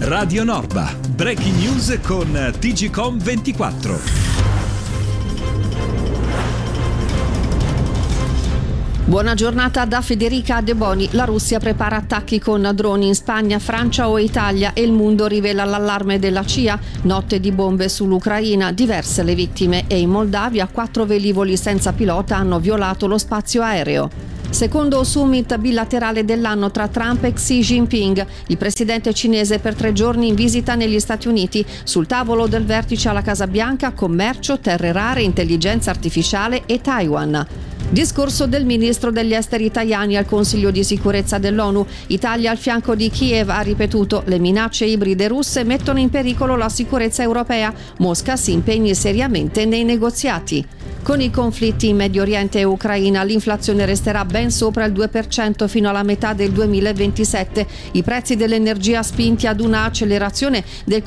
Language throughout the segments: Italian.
Radio Norba, breaking news con TGcom 24. Buona giornata da Federica De Boni. La Russia prepara attacchi con droni in Spagna, Francia o Italia e il mondo rivela l'allarme della CIA. Notte di bombe sull'Ucraina, diverse le vittime e in Moldavia 4 velivoli senza pilota hanno violato lo spazio aereo. Secondo summit bilaterale dell'anno tra Trump e Xi Jinping, il presidente cinese per 3 giorni in visita negli Stati Uniti. Sul tavolo del vertice alla Casa Bianca, commercio, terre rare, intelligenza artificiale e Taiwan. Discorso del ministro degli esteri Tajani al Consiglio di sicurezza dell'ONU. Italia al fianco di Kiev ha ripetuto: le minacce ibride russe mettono in pericolo la sicurezza europea. Mosca si impegni seriamente nei negoziati. Con i conflitti in Medio Oriente e Ucraina, l'inflazione resterà ben sopra il 2% fino alla metà del 2027. I prezzi dell'energia spinti ad una accelerazione del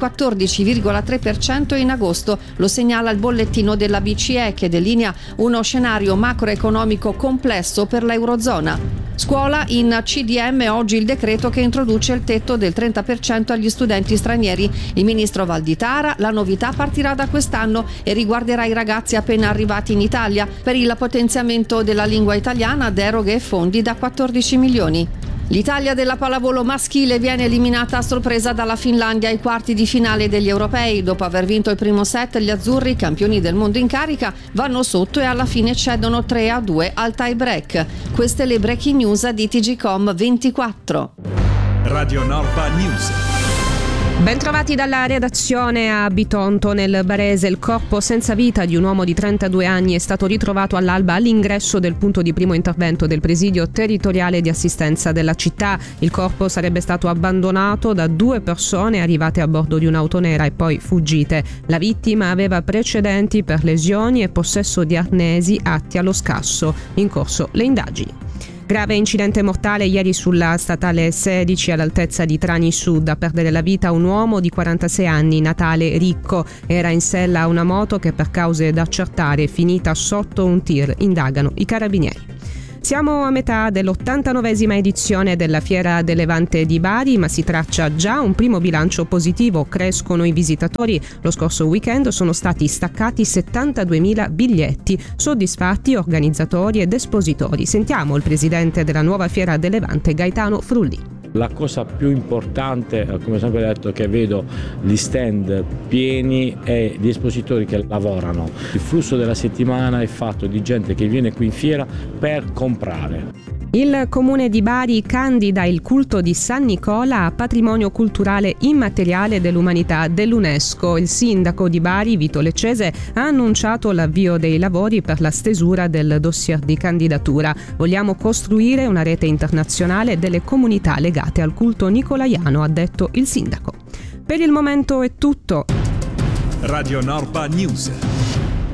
14,3% in agosto. Lo segnala il bollettino della BCE, che delinea uno scenario macroeconomico complesso per l'Eurozona. Scuola in CDM oggi il decreto che introduce il tetto del 30% agli studenti stranieri. Il ministro Valditara: la novità partirà da quest'anno e riguarderà i ragazzi appena arrivati in Italia. Per il potenziamento della lingua italiana, deroghe e fondi da 14 milioni. L'Italia della pallavolo maschile viene eliminata a sorpresa dalla Finlandia ai quarti di finale degli europei. Dopo aver vinto il primo set, gli azzurri, campioni del mondo in carica, vanno sotto e alla fine cedono 3-2 al tie break. Queste le breaking news di TGcom 24. Radio Norba News. Bentrovati dalla redazione a Bitonto, nel Barese. Il corpo senza vita di un uomo di 32 anni è stato ritrovato all'alba all'ingresso del punto di primo intervento del presidio territoriale di assistenza della città. Il corpo sarebbe stato abbandonato da 2 persone arrivate a bordo di un'auto nera e poi fuggite. La vittima aveva precedenti per lesioni e possesso di arnesi atti allo scasso. In corso le indagini. Grave incidente mortale ieri sulla statale 16 all'altezza di Trani Sud. A perdere la vita un uomo di 46 anni, Natale Ricco. Era in sella a una moto che per cause da accertare è finita sotto un tir. Indagano i carabinieri. Siamo a metà dell'89esima edizione della Fiera del Levante di Bari, ma si traccia già un primo bilancio positivo. Crescono i visitatori. Lo scorso weekend sono stati staccati 72.000 biglietti. Soddisfatti organizzatori ed espositori. Sentiamo il presidente della nuova Fiera del Levante, Gaetano Frulli. La cosa più importante, come sempre detto, è che vedo gli stand pieni e gli espositori che lavorano. Il flusso della settimana è fatto di gente che viene qui in fiera per comprare. Il comune di Bari candida il culto di San Nicola a patrimonio culturale immateriale dell'umanità dell'UNESCO. Il sindaco di Bari, Vito Leccese, ha annunciato l'avvio dei lavori per la stesura del dossier di candidatura. Vogliamo costruire una rete internazionale delle comunità legate al culto nicolaiano, ha detto il sindaco. Per il momento è tutto. Radio Norba News.